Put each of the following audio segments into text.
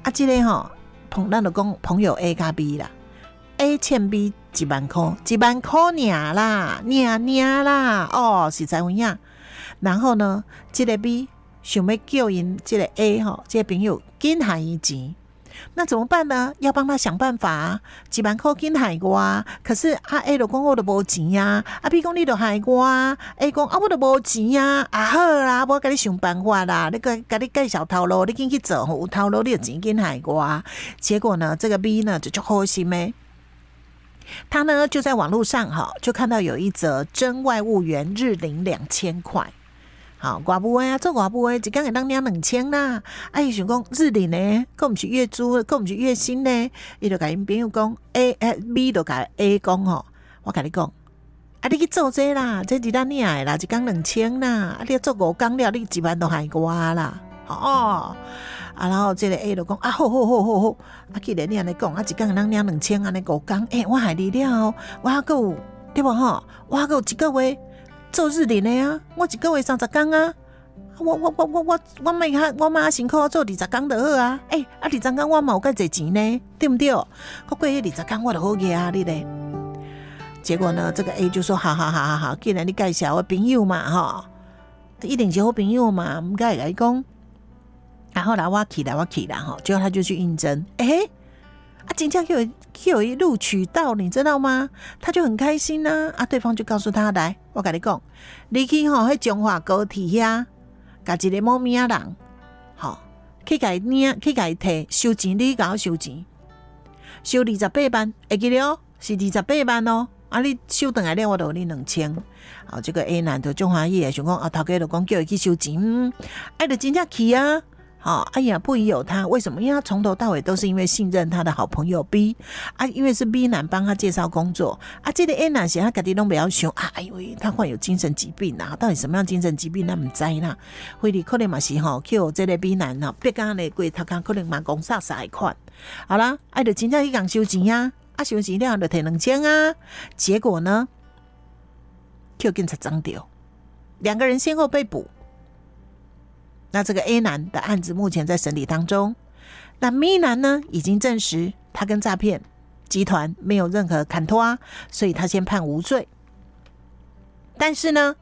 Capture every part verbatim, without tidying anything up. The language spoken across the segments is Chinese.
啊，这个吼，朋咱就讲朋友 A 加 B 啦 ，A 欠 B 一万块，一万块尔啦，尔尔啦，哦，是知有影。然后呢，这个 B 想要叫因这个 A 吼，这个朋友紧还伊钱。那怎么办呢？要帮他想办法啊！一万块紧害我啊，可是啊 A 就讲我就无钱啊，啊 B 讲你就害我啊 ，A 讲啊我就无钱啊，啊好啦，我甲你想办法啦，你甲甲你介绍头路，你紧去做，有头路你就钱紧害我啊。结果呢，这个 B 呢就就好心咩，他呢就在网络上哈，就看到有一则真外务员日领两千块。好，外务的啊，做外务的，一天会当领两千啦。啊，伊想讲日领呢，佫毋是月租，佫毋是月薪呢，伊就甲因朋友讲 ，A 诶 B 就甲 A 讲吼，我甲你讲，啊，你去做这啦，这日咱领的啦，一天两千啦，啊，你做五工了，你一万都害我啦，哦，啊，然后这个 A 就讲，啊，好好好好好，啊，既然你安尼讲，啊，一天会当领两千，安尼五工，诶、欸，我害你了，我还佫有对无吼，我还佫有一个月。做日领的啊，我一个月三十天啊，我我我我我我咪哈我妈辛苦做二十天就好啊，诶、欸、啊二十天我嘛有介济钱呢，对不对？我过迄二十天我就好压你咧。结果呢，这个 A 就说好好好好好，既然你介绍我朋友嘛吼，一定是好朋友嘛，唔该来讲。然后来我去来我去啦吼，结果他就去应征，诶、欸。啊，真正有有一录取到，你知道吗？他就很开心啊！啊，对方就告诉他来，我跟你讲，你去吼迄中华高铁遐，甲一个某名人，吼，去甲伊领，去甲伊摕收钱，你甲我收钱，收二十八万，会记得哦，是二十八万哦。啊，你收回来了，我就你两千。好，这个 A 男就中华意，想讲啊，头家就讲叫伊去收钱，嗯，哎，就真正去啊。好、哦，哎呀，不疑有他，为什么？因为他从头到尾都是因为信任他的好朋友 B 啊，因为是 B 男帮他介绍工作啊，这个 A 男写他家己拢不要想啊，哎呦，他患有精神疾病啊，到底什么样精神疾病？那唔知啦，或者可能嘛是吼，叫这个 B 男吼，别讲咧过头讲，可能嘛讲啥啥款。好啦，哎，就真正去讲收钱啊，啊收钱了就摕两千啊，结果呢，就警察抓到，两个人先后被捕。那这个 A 男的案子目前在审理当中，那 B 男呢已经证实他跟诈骗集团没有任何砍托啊，所以他先判无罪。但是呢，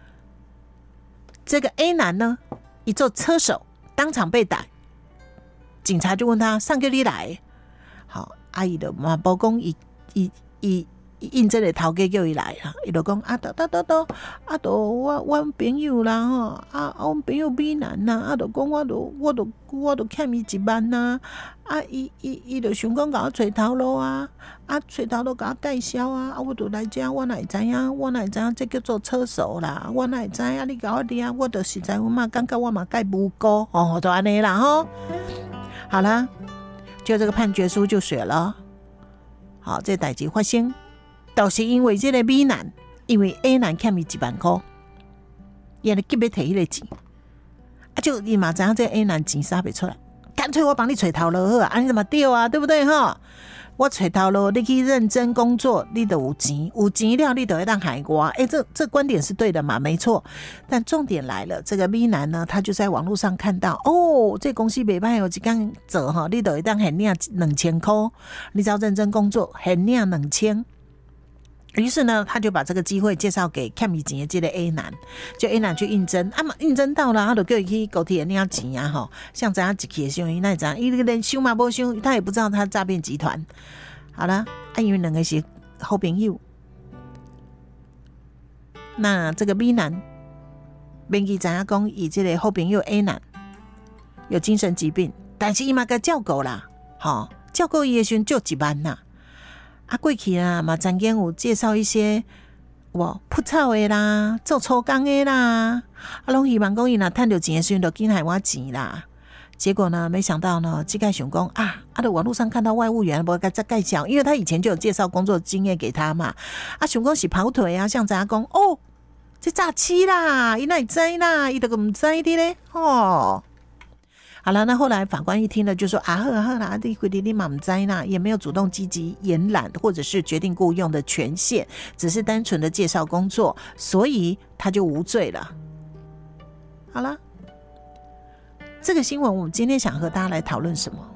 这个 A 男呢一做车手当场被逮，警察就问他上个你来，好，阿姨的嘛包公一一一。应征的头家叫伊来啦，伊就讲啊，得得得得，啊，都我我朋友啦吼，啊，我朋友美男呐，啊，就讲我都我都我都欠伊一万呐，啊，伊伊伊就想讲甲我找头路啊，啊，找头路甲我介绍啊，啊，我就来这，我哪会知影，我哪会知影这叫做车手啦，我哪会知影你甲我领，我就实在我嘛感觉我嘛介无辜哦，就安尼啦吼。好啦，就这个判决书就写了，好，这代志发生。就是因为这个 B 男，因为 A 男欠伊一万块，伊就急要摕迄个钱，啊，就伊嘛知影这 A 男钱撒不出来，干脆我帮你找头路好啊，安尼嘛对啊，对不对哈？我找头路，你去认真工作，你就有钱，有钱了你就会当害我，哎、欸，这这观点是对的嘛，没错。但重点来了，这个 B 男呢，他就在网络上看到，哦，这公司袂歹有一天做哈，你就会当还领两千块，你只要认真工作，还领两千。于是呢，他就把这个机会介绍给欠伊钱的这个 A 男，就 A 男去应征，啊嘛应征到了，他就叫伊去高铁领钱啊吼，像这样一去的时候，那这样伊连收嘛无收，他也不知道他诈骗集团。好了，啊因为两个是好朋友，那这个 B 男，免记知影讲伊这个好朋友 A 男有精神疾病，但是伊嘛该照顾啦，吼，照顾伊的时候就一万啦。啊，过去啦嘛，曾经有介绍一些哇铺草的啦，做粗工的啦，啊，拢希望讲伊若趁到钱的时候，就紧还我钱啦。结果呢，没想到呢，这个想讲啊，啊，在网络上看到外务员，无该再介绍，因为他以前就有介绍工作经验给他嘛。啊，想讲是跑腿啊，像咱讲哦，这诈欺啦，伊哪会知啦，伊都唔知的咧，哦。好了，那后来法官一听了就说啊，好啦好啦，你规定你嘛唔知啦，也没有主动积极延揽或者是决定雇用的权限，只是单纯的介绍工作，所以他就无罪了。好了，这个新闻我们今天想和大家来讨论什么？